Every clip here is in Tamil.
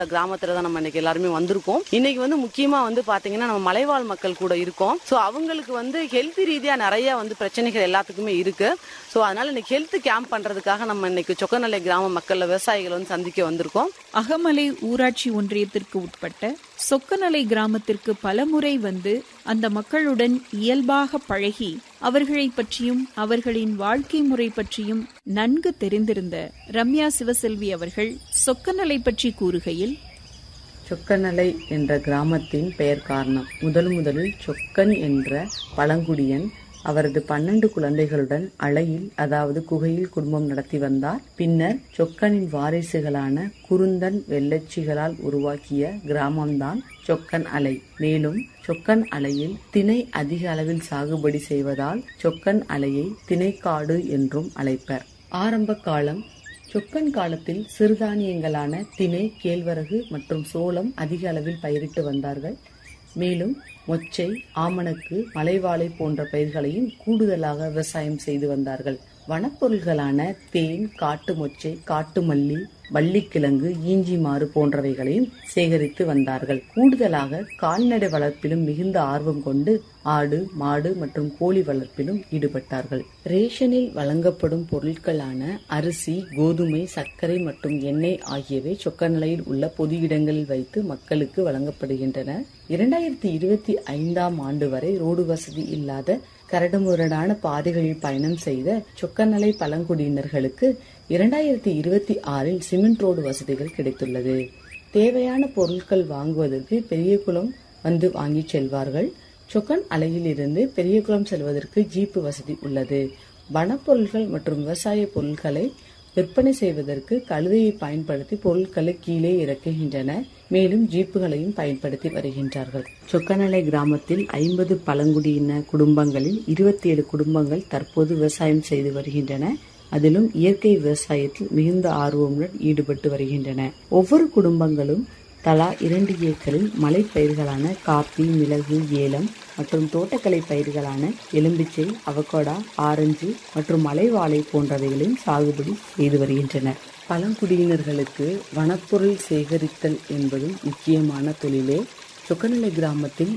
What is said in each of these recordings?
கிராமத்துல தான் நம்ம இன்னைக்கு எல்லாருமே வந்திருக்கோம். இன்னைக்கு வந்து முக்கியமா வந்து பாத்தீங்கன்னா நம்ம மலைவாழ் மக்கள் கூட இருக்கோம். சோ அவங்களுக்கு வந்து ஹெல்த் ரீதியா நிறைய வந்து பிரச்சனைகள் எல்லாத்துக்குமே இருக்கு. சோ அதனால இன்னைக்கு ஹெல்த் கேம்ப் பண்றதுக்காக நம்ம இன்னைக்கு சொக்கநல்லை கிராம மக்கள் விவசாயிகள் வந்து சந்திக்க வந்திருக்கோம். அகமலை ஊராட்சி ஒன்றியத்திற்கு உட்பட்ட சொக்கநலை கிராமத்திற்கு பலமுறை வந்து அந்த மக்களுடன் இயல்பாக பழகி அவர்களை பற்றியும் அவர்களின் வாழ்க்கை முறை பற்றியும் நன்கு தெரிந்திருந்த ரம்யா சிவசெல்வி அவர்கள் சொக்கநலை பற்றி கூறுகையில், சொக்கநலை என்ற கிராமத்தின் பெயர் காரணம். முதலில் சொக்கன் என்ற பழங்குடியன் அவரது 12 குழந்தைகளுடன் அலையில் அதாவது குகையில் குடும்பம் நடத்தி வந்தார். பின்னர் சொக்கனின் வாரிசுகளான குருந்தன் வெள்ளச்சிகளால் உருவாக்கிய கிராமம்தான் சொக்கன் அலை. மேலும் சொக்கன் அலையில் திணை அதிக அளவில் சாகுபடி செய்வதால் சொக்கன் அலையை திணைக்காடு என்றும் அழைப்பர். ஆரம்ப காலம் சொக்கன் காலத்தில் சிறுதானியங்களான திணை, கேழ்வரகு மற்றும் சோளம் அதிக அளவில் பயிரிட்டு வந்தார்கள். மேலும் மொச்சை, ஆமணக்கு, மலைவாழை போன்ற பயிர்களையும் கூடுதலாக விவசாயம் செய்து வந்தார்கள். வனப்பொருள்களான தேன், காட்டு மொச்சை, காட்டு மல்லி, வள்ளிக்கிழங்கு, ஈஞ்சிமாறு போன்றவைகளையும் சேகரித்து வந்தார்கள். கூடுதலாக கால்நடை வளர்ப்பிலும் மிகுந்த ஆர்வம் கொண்டு ஆடு, மாடு மற்றும் கோழி வளர்ப்பிலும் ஈடுபட்டார்கள். ரேஷனில் வழங்கப்படும் பொருட்களான அரிசி, கோதுமை, சர்க்கரை மற்றும் எண்ணெய் ஆகியவை சொக்கநிலையில் உள்ள பொது இடங்களில் வைத்து மக்களுக்கு வழங்கப்படுகின்றன. 2025ஆம் ஆண்டு வரை ரோடு வசதி இல்லாத கரடுமுரடான பாதைகளில் பயணம் செய்த சொக்கநலை பழங்குடியினர்களுக்கு 2026இல் சிமெண்ட் ரோடு வசதிகள் கிடைத்துள்ளது. தேவையான பொருட்கள் வாங்குவதற்கு பெரியகுளம் வந்து வாங்கி செல்வார்கள். சொக்கன் அலையில் இருந்து பெரியகுளம் செல்வதற்கு ஜீப்பு வசதி உள்ளது. வனப்பொருட்கள் மற்றும் விவசாய பொருட்களை விற்பனை செய்வதற்கு கழுதையை பயன்படுத்தி பொருட்களை கீழே இறக்குகின்றன. மேலும் ஜீப்புகளையும் பயன்படுத்தி வருகின்றார்கள். சொக்கநலை கிராமத்தில் 50 பழங்குடியின குடும்பங்களில் 27 குடும்பங்கள் தற்போது விவசாயம் செய்து வருகின்றன. அதிலும் இயற்கை விவசாயத்தில் மிகுந்த ஆர்வமுடன் ஈடுபட்டு வருகின்றன. ஒவ்வொரு குடும்பங்களும் தலா 2 ஏக்கரில் மலை பயிர்களான காப்பி, மிளகு, ஏலம் மற்றும் தோட்டக்கலை பயிர்களான எலும்பிச்சை, அவகோடா, ஆரஞ்சு மற்றும் மலை வாழை போன்றவைகளையும் சாகுபடி செய்து வருகின்றனர். பழங்குடியினர்களுக்கு வனப்பொருள் சேகரித்தல் என்பதும் முக்கியமான தொழிலே. சொக்கநலை கிராமத்தில்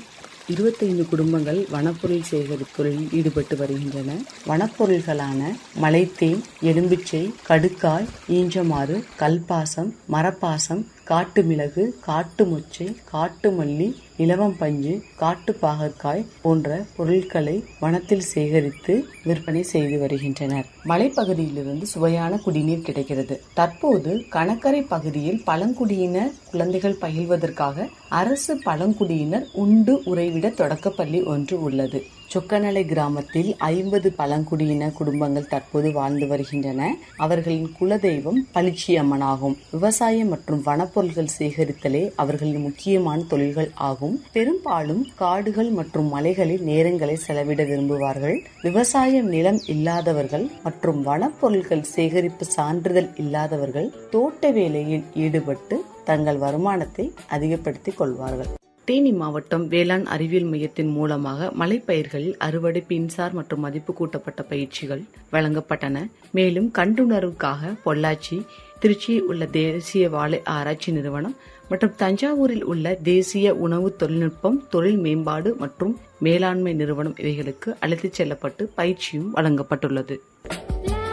25 குடும்பங்கள் வனப்பொருள் சேகரித்தலில் ஈடுபட்டு வருகின்றன. வனப்பொருள்களான மலைத்தேன், எலும்பிச்சை, கடுக்காய், ஈஞ்சமாறு, கல்பாசம், மரப்பாசம், காட்டு மிளகு, காட்டு மொச்சை, காட்டு மல்லி, இலவம் பஞ்சு, காட்டு பாகற்காய் போன்ற பொருட்களை வனத்தில் சேகரித்து விற்பனை செய்து வருகின்றனர். மலைப்பகுதியிலிருந்து சுவையான குடிநீர் கிடைக்கிறது. தற்போது கணக்கரை பகுதியில் பழங்குடியினர் குழந்தைகள் பயில்வதற்காக அரசு பழங்குடியினர் உண்டு உறைவிட தொடக்கப்பள்ளி ஒன்று உள்ளது. சொக்கநலை கிராமத்தில் 50 பழங்குடியின குடும்பங்கள் தற்போது வாழ்ந்து வருகின்றன. அவர்களின் குலதெய்வம் பளிச்சி அம்மனாகும். விவசாயம் மற்றும் வனப்பொருள்கள் சேகரித்தலே அவர்களின் முக்கியமான தொழில்கள் ஆகும். பெரும்பாலும் காடுகள் மற்றும் மலைகளில் நேரங்களை செலவிட விரும்புவார்கள். விவசாய நிலம் இல்லாதவர்கள் மற்றும் வனப்பொருள்கள் சேகரிப்பு சான்றிதழ் இல்லாதவர்கள் தோட்ட வேலையில் ஈடுபட்டு தங்கள் வருமானத்தை அதிகப்படுத்திக் கொள்வார்கள். தேனி மாவட்டம் வேளாண் அறிவியல் மையத்தின் மூலமாக மலைப்பயிர்களில் அறுவடை, பின்சார் மற்றும் மதிப்பு கூட்டப்பட்ட பயிற்சிகள் வழங்கப்பட்டன. மேலும் கண்டுணர்வுக்காக பொள்ளாச்சி, திருச்சியில் உள்ள தேசிய வாழை ஆராய்ச்சி நிறுவனம் மற்றும் தஞ்சாவூரில் உள்ள தேசிய உணவு தொழில்நுட்பம், தொழில் மேம்பாடு மற்றும் மேலாண்மை நிறுவனம் இவைகளுக்கு அழைத்துச் செல்லப்பட்டு பயிற்சியும் வழங்கப்பட்டுள்ளது.